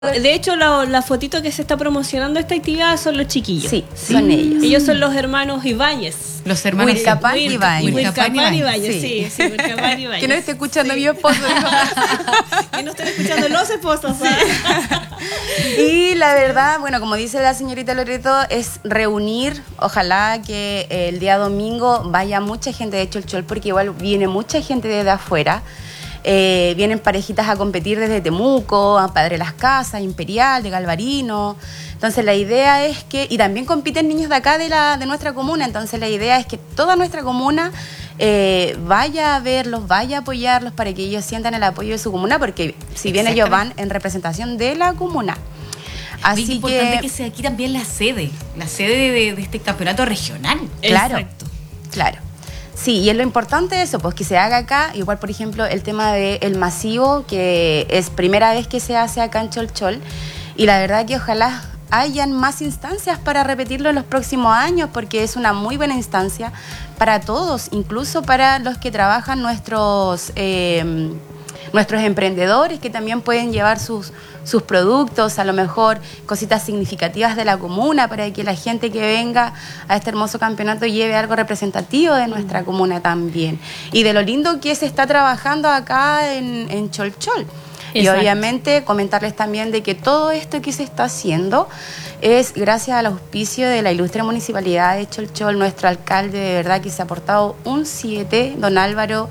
De hecho, la fotito que se está promocionando esta actividad son los chiquillos. Sí, son ellos. Ellos son los hermanos Ibáñez. Los hermanos Huilcapán y Ibáñez. Huilcapán y Ibáñez, Sí. sí, Huilcapán y Ibáñez. Que no esté escuchando mi esposo. Que no estén escuchando los esposos. Y la verdad, bueno, como dice la señorita Loreto, es reunir, ojalá que el día domingo vaya mucha gente de Cholchol, porque igual viene mucha gente desde afuera. Vienen parejitas a competir desde Temuco, a Padre Las Casas, Imperial, de Galvarino. Entonces la idea es que, y también compiten niños de acá de nuestra comuna, entonces la idea es que toda nuestra comuna vaya a verlos, vaya a apoyarlos para que ellos sientan el apoyo de su comuna, porque si bien ellos van en representación de la comuna. Así que es importante que sea aquí también la sede de este campeonato regional. Claro, exacto. Claro. Sí, y es lo importante de eso, pues que se haga acá. Igual, por ejemplo, el tema del masivo, que es primera vez que se hace acá en Cholchol, y la verdad que ojalá hayan más instancias para repetirlo en los próximos años, porque es una muy buena instancia para todos, incluso para los que trabajan nuestros emprendedores, que también pueden llevar sus productos, a lo mejor cositas significativas de la comuna, para que la gente que venga a este hermoso campeonato lleve algo representativo de nuestra comuna también. Y de lo lindo que se está trabajando acá en Cholchol. Exacto. Y obviamente comentarles también de que todo esto que se está haciendo es gracias al auspicio de la ilustre municipalidad de Cholchol. Nuestro alcalde, de verdad que se ha portado un 7, don Álvaro,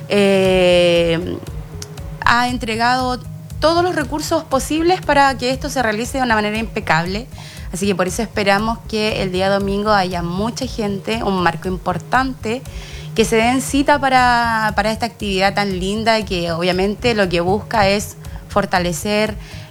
ha entregado todos los recursos posibles para que esto se realice de una manera impecable. Así que por eso esperamos que el día domingo haya mucha gente, un marco importante, que se den cita para esta actividad tan linda, que obviamente lo que busca es fortalecer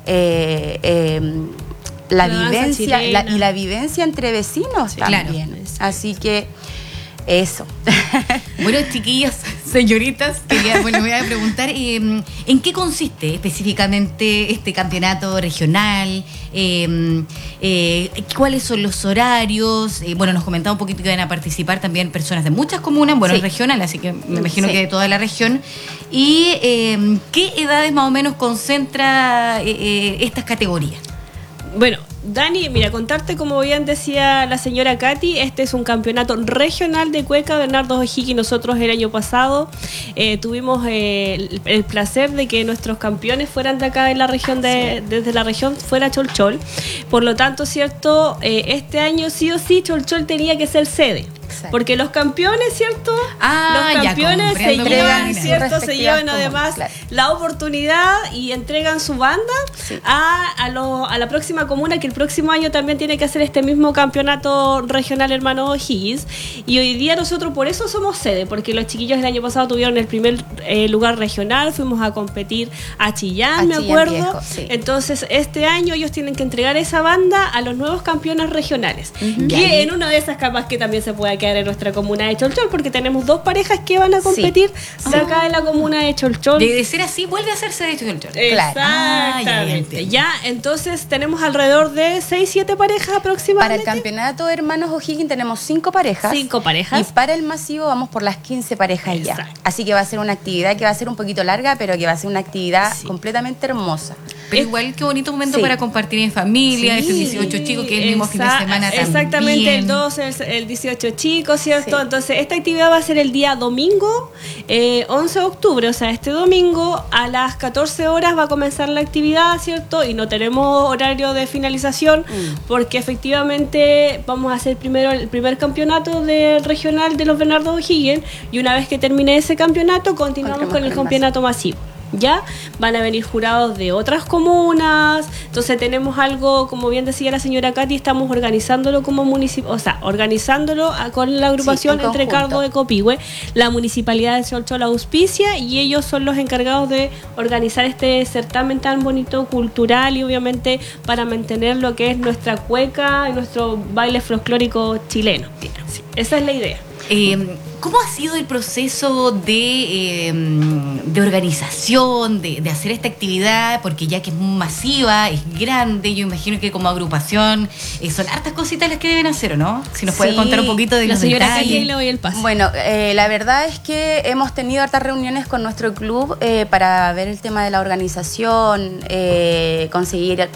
la vivencia y la vivencia entre vecinos también. Claro. Así que eso. Bueno, chiquillas, señoritas, voy a preguntar ¿en qué consiste específicamente este campeonato regional? ¿Cuáles son los horarios? Bueno, nos comentaba un poquito que van a participar también personas de muchas comunas, bueno, sí, regional, así que me imagino que de toda la región. ¿Y qué edades más o menos concentra estas categorías? Bueno, Dani, mira, contarte, como bien decía la señora Katy, este es un campeonato regional de cueca Bernardo O'Higgins. Nosotros el año pasado tuvimos el placer de que nuestros campeones fueran de acá de la región, desde la región fuera Cholchol. Por lo tanto, cierto, este año sí o sí Cholchol tenía que ser sede. Exacto. Porque los campeones, ¿cierto? Los campeones se llevan, ¿cierto? Se llevan además la oportunidad y entregan su banda a la próxima comuna, que el próximo año también tiene que hacer este mismo campeonato regional hermano O'Higgins. Y hoy día nosotros por eso somos sede, porque los chiquillos el año pasado tuvieron el primer lugar regional, fuimos a competir a Chillán, me acuerdo. Viejo, sí. Entonces este año ellos tienen que entregar esa banda a los nuevos campeones regionales. Que en una de esas capaz que también se pueda quedar en nuestra comuna de Cholchol, porque tenemos 2 parejas que van a competir de acá de la comuna de Cholchol. De ser así, vuelve a hacerse de Cholchol. Exactamente. Ya, entonces tenemos alrededor de 6-7 parejas aproximadamente. Para el campeonato Hermanos O'Higgins tenemos 5 parejas. 5 parejas. Y para el masivo vamos por las 15 parejas ya. Así que va a ser una actividad que va a ser un poquito larga, pero que va a ser una actividad completamente hermosa. Pero igual, qué bonito momento para compartir en familia, este 18 chicos, que es el mismo fin de semana también. Exactamente, el 12, el 18 chicos, ¿cierto? Sí. Entonces, esta actividad va a ser el día domingo, 11 de octubre, o sea, este domingo a las 14 horas va a comenzar la actividad, ¿cierto? Y no tenemos horario de finalización, porque efectivamente vamos a hacer primero el primer campeonato regional de los Bernardo O'Higgins, y una vez que termine ese campeonato, continuamos con el campeonato masivo. Ya van a venir jurados de otras comunas. Entonces tenemos algo, como bien decía la señora Katy, estamos organizándolo como municipio, o sea, organizándolo con la agrupación entre Cardo de Copihue, la municipalidad de Cholchol auspicia, y ellos son los encargados de organizar este certamen tan bonito, cultural, y obviamente para mantener lo que es nuestra cueca y nuestro baile folclórico chileno. Sí, esa es la idea. ¿Cómo ha sido el proceso de organización, de hacer esta actividad? Porque ya que es masiva, es grande, yo imagino que como agrupación son hartas cositas las que deben hacer, ¿o no? Si nos puede contar un poquito de la los señora detalles. Katy, le doy el paso. Bueno, la verdad es que hemos tenido hartas reuniones con nuestro club para ver el tema de la organización, conseguir